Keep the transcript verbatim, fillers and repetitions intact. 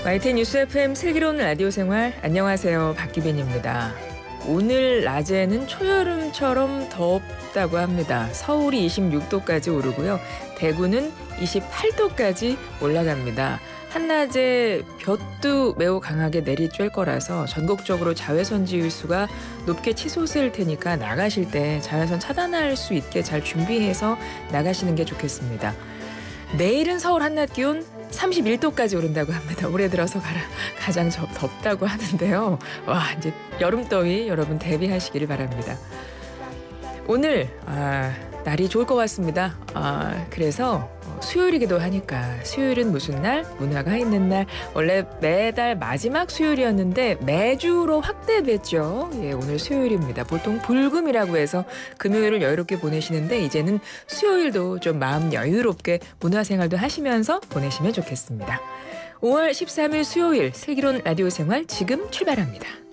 와이티엔 뉴스 에프엠 슬기로운 라디오 생활, 안녕하세요. 박기빈입니다. 오늘 낮에는 초여름처럼 덥다고 합니다. 서울이 이십육 도까지 오르고요. 대구는 이십팔 도까지 올라갑니다. 한낮에 볕도 매우 강하게 내리쬐을 거라서 전국적으로 자외선 지수가 높게 치솟을 테니까 나가실 때 자외선 차단할 수 있게 잘 준비해서 나가시는 게 좋겠습니다. 내일은 서울 한낮 기온 삼십일 도까지 오른다고 합니다. 올해 들어서 가라, 가장 저, 덥다고 하는데요. 와, 이제 여름더위 여러분 대비하시기를 바랍니다. 오늘 아, 날이 좋을 것 같습니다. 아, 그래서 수요일이기도 하니까 수요일은 무슨 날? 문화가 있는 날. 원래 매달 마지막 수요일이었는데 매주로 확대됐죠. 예, 오늘 수요일입니다. 보통 불금이라고 해서 금요일을 여유롭게 보내시는데 이제는 수요일도 좀 마음 여유롭게 문화생활도 하시면서 보내시면 좋겠습니다. 오월 십삼일 수요일 슬기로운 라디오 생활 지금 출발합니다.